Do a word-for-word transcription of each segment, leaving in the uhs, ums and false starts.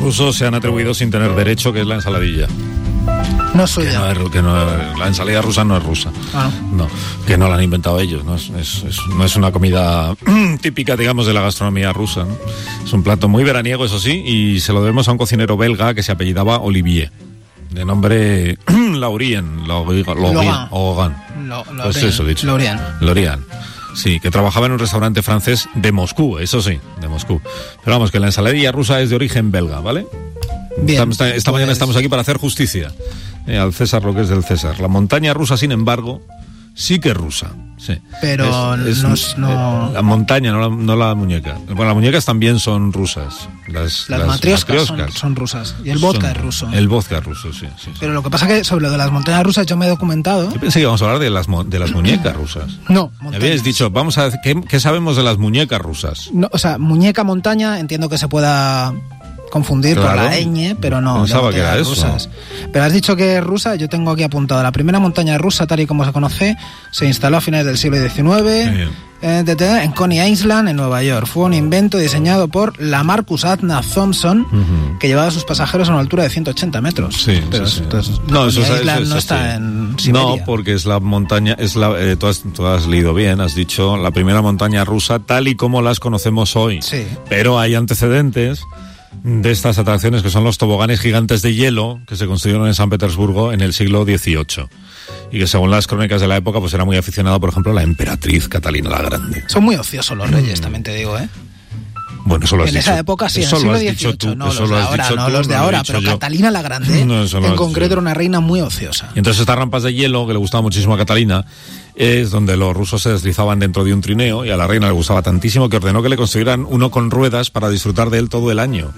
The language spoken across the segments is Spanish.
rusos se han atribuido sin tener derecho, que es la ensaladilla. No es suya. Que no es, que no, la ensalada rusa no es rusa. Ah. No, que no la han inventado ellos. No es, es, es, no es una comida típica, digamos, de la gastronomía rusa, ¿no? Es un plato muy veraniego, eso sí, y se lo debemos a un cocinero belga que se apellidaba Olivier, de nombre Laurien, Laurien, Hogan. Pues eso, dicho. Laurien. Laurien. Sí, que trabajaba en un restaurante francés de Moscú, eso sí, de Moscú. Pero vamos, que la ensaladilla rusa es de origen belga, ¿vale? Bien, esta esta pues... mañana estamos aquí para hacer justicia. Eh, al César lo que es del César. La montaña rusa, sin embargo, sí que es rusa. Sí. Pero es, es, no, no... Eh, la montaña, no la, no la muñeca. Bueno, las muñecas también son rusas. Las, las, las matrioscas son, son rusas. Y el vodka son, es ruso. El vodka es ruso, sí, sí, sí. Pero lo que pasa es que sobre lo de las montañas rusas yo me he documentado. Yo pensé que íbamos a hablar de las, de las muñecas rusas. No, montañas. Me habíais dicho, vamos a ¿qué, ¿qué sabemos de las muñecas rusas? No, o sea, muñeca, montaña, entiendo que se pueda... confundir claro. por la ñ, pero no. Pensaba que era rusas. eso. Pero has dicho que es rusa, yo tengo aquí apuntado. La primera montaña rusa, tal y como se conoce, se instaló a finales del siglo diecinueve eh, en Coney Island, en Nueva York. Fue un invento diseñado por la Marcus Adna Thompson, uh-huh. que llevaba a sus pasajeros a una altura de ciento ochenta metros. Sí, pero sí, sí. Entonces, no, eso, Island eso, eso, no está sí. en Siberia. No, porque es la montaña, es la, eh, tú, has, tú has leído bien, has dicho la primera montaña rusa tal y como las conocemos hoy. Sí. Pero hay antecedentes de estas atracciones que son los toboganes gigantes de hielo que se construyeron en San Petersburgo en el siglo dieciocho y que según las crónicas de la época pues era muy aficionado, por ejemplo, la emperatriz Catalina la Grande. Son muy ociosos los reyes, mm. también te digo, ¿eh? Bueno, eso lo has en dicho. esa época sí, en el siglo dieciocho, no los de ahora, no los de ahora, pero yo. Catalina la Grande, no, en concreto, era una reina muy ociosa. Y entonces estas rampas de hielo, que le gustaba muchísimo a Catalina, es donde los rusos se deslizaban dentro de un trineo, y a la reina le gustaba tantísimo que ordenó que le construyeran uno con ruedas para disfrutar de él todo el año.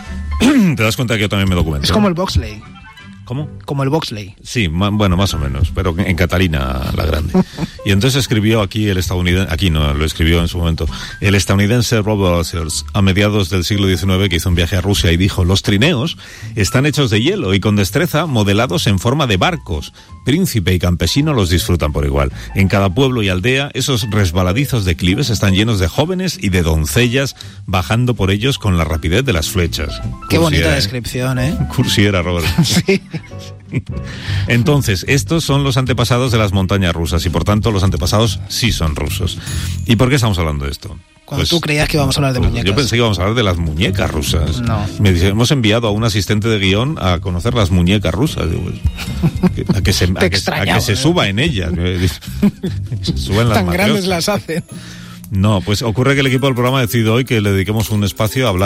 Te das cuenta que yo también me documento. Es como el bobsleigh. ¿Cómo? Como el bobsleigh. Sí, ma, bueno, más o menos, pero en Catalina la Grande. Y entonces escribió aquí el estadounidense, aquí no, lo escribió en su momento, el estadounidense Robert Rogers, a mediados del siglo diecinueve, que hizo un viaje a Rusia y dijo: los trineos están hechos de hielo y con destreza modelados en forma de barcos. Príncipe y campesino los disfrutan por igual. En cada pueblo y aldea, esos resbaladizos declives están llenos de jóvenes y de doncellas bajando por ellos con la rapidez de las flechas. Qué Cursiera, bonita ¿eh? descripción, ¿eh? Cursiera, Robert. Sí. Entonces, estos son los antepasados de las montañas rusas y por tanto los antepasados sí son rusos. ¿Y por qué estamos hablando de esto? Cuando Pues, tú creías que íbamos a hablar de muñecas. Yo pensé que íbamos a hablar de las muñecas rusas. No. Me dice, hemos enviado a un asistente de guión a conocer las muñecas rusas. Digo, pues, a, que se, a, que, a que se suba en ellas. Se suben las Tan matrioscas. grandes las hacen. No, pues ocurre que el equipo del programa ha decidido hoy que le dediquemos un espacio a hablar